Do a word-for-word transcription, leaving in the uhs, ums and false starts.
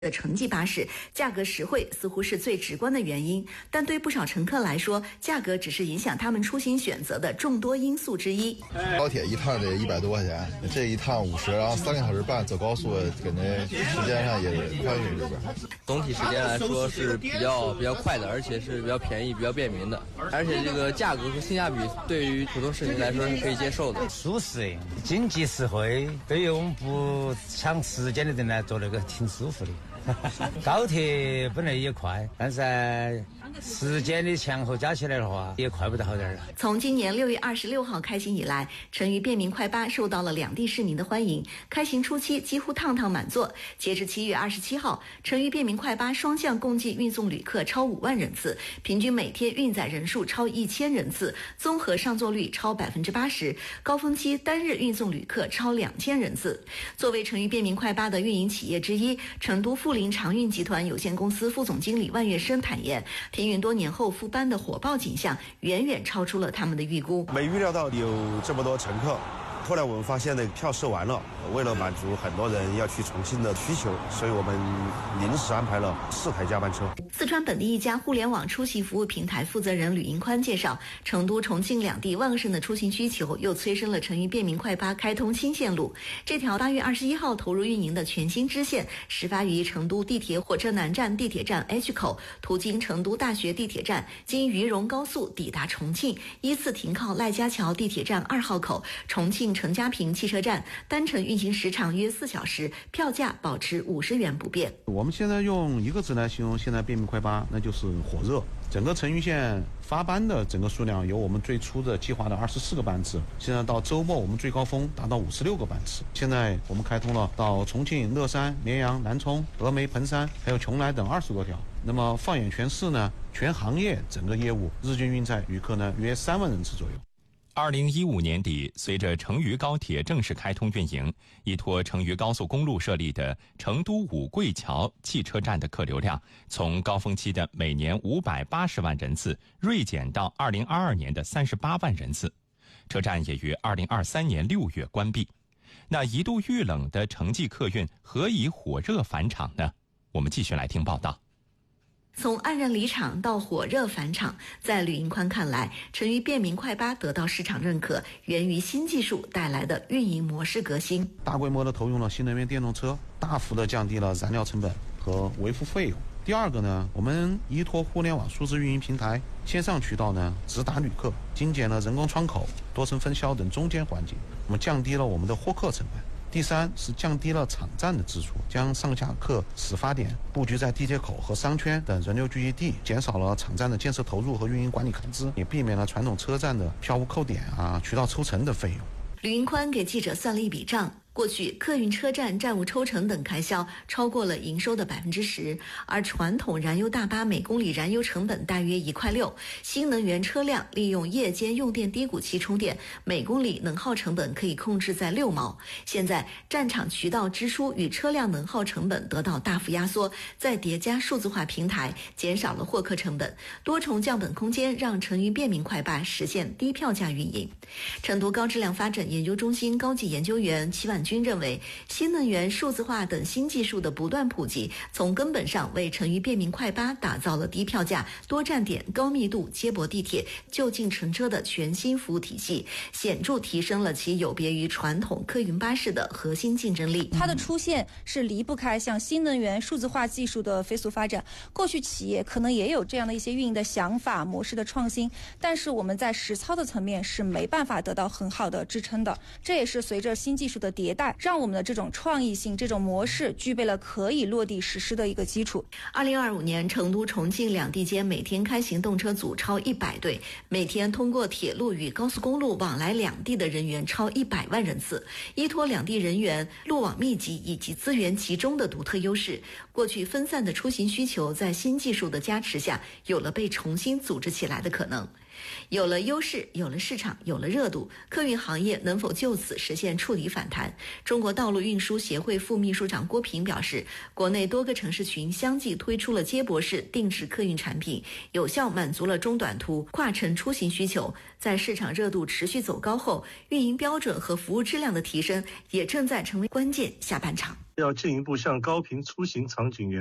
的城际巴士价格实惠似乎是最直观的原因，但对不少乘客来说，价格只是影响他们出行选择的众多因素之一。 高铁一趟得一百多块钱，这一趟五十，然后三个小时半走高速，感觉时间上也宽裕这边。 总体时间来说是比较比较快的，而且是比较便宜、比较便民的，而且这个价格和性价比对于普通市民来说是可以接受的， 舒适、经济实惠，对于我们不抢时间的人来做那个挺舒服的。高铁本来也快，但是时间的前后加起来的话，也快不得好点了。 从今年六月二十六号开行以来，成渝便民快巴受到了两地市民的欢迎。开行初期几乎趟趟满座，截至七月二十七号，成渝便民快巴双向共计运送旅客超五万人次，平均每天运载人数超一千人次，综合上座率超百分之八十，高峰期单日运送旅客超两千人次。作为成渝便民快巴的运营企业之一，成都富临长运集团有限公司副总经理万月生坦言，停运多年后复班的火爆景象远远超出了他们的预估。 没预料到有这么多乘客，后来我们发现呢，票售完了，为了满足很多人要去重庆的需求，所以我们临时安排了四台加班车。 四川本地一家互联网出行服务平台负责人吕银宽介绍，成都、重庆两地旺盛的出行需求又催生了成渝便民快巴开通新线路。这条八月二十一号投入运营的全新支线，始发于成都地铁火车南站地铁站 H 口，途经成都大学地铁站，经渝蓉高速抵达重庆，依次停靠赖家桥地铁站二号口、重庆陈家坪汽车站，单程运行时长约四小时，票价保持五十元不变。 我们现在用一个字来形容现在便民快巴，那就是火热。整个成渝线发班的整个数量由我们最初的计划的二十四个班次，现在到周末我们最高峰达到五十六个班次。现在我们开通了到重庆、乐山、绵阳、南充、峨眉、彭山还有邛崃等二十多条。那么放眼全市呢，全行业整个业务日均运载旅客呢约三万人次左右。 二零一五年底，随着成渝高铁正式开通运营，依托成渝高速公路设立的成都五桂桥汽车站的客流量，从高峰期的每年五百八十万人次锐减到二零二二年的三十八万人次。车站也于二零二三年六月关闭。那一度遇冷的城际客运何以火热返场呢？我们继续来听报道。 从黯然离场到火热返场，在吕银宽看来，成渝便民快巴得到市场认可，源于新技术带来的运营模式革新。 大规模的投用了新能源电动车，大幅的降低了燃料成本和维护费用。第二个呢，我们依托互联网数字运营平台，线上渠道呢直达旅客，精简了人工窗口、多层分销等中间环节，我们降低了我们的获客成本。第三是降低了场站的支出，将上下客始发点布局在地铁口和商圈等人流聚集地，减少了场站的建设投入和运营管理开支，也避免了传统车站的票务扣点啊、渠道抽成的费用。 吕银宽给记者算了一笔账。过去客运车站站务抽成等开销超过了营收的百分之十，而传统燃油大巴每公里燃油成本大约一块六，新能源车辆利用夜间用电低谷期充电，每公里能耗成本可以控制在六毛。现在站场渠道支出与车辆能耗成本得到大幅压缩，再叠加数字化平台，减少了获客成本，多重降本空间让成渝便民快巴实现低票价运营。成都高质量发展研究中心高级研究员齐婉军认为，新能源、数字化等新技术的不断普及，从根本上为成渝便民快巴打造了低票价、多站点、高密度接驳地铁、就近乘车的全新服务体系，显著提升了其有别于传统客运巴士的核心竞争力。 它的出现是离不开像新能源、数字化技术的飞速发展。过去企业可能也有这样的一些运营的想法、模式的创新，但是我们在实操的层面是没办法得到很好的支撑的。这也是随着新技术的迭代，让我们的这种创意性、这种模式具备了可以落地实施的一个基础。 二零二五年，成都、重庆两地间每天开行动车组超一百对，每天通过铁路与高速公路往来两地的人员超一百万人次。依托两地人员、路网密集以及资源集中的独特优势，过去分散的出行需求在新技术的加持下，有了被重新组织起来的可能。有了优势，有了市场，有了热度，客运行业能否就此实现触底反弹？中国道路运输协会副秘书长郭平表示，国内多个城市群相继推出了接驳式定制客运产品，有效满足了中短途跨城出行需求。在市场热度持续走高后，运营标准和服务质量的提升也正在成为关键下半场。 要进一步向高频出行场景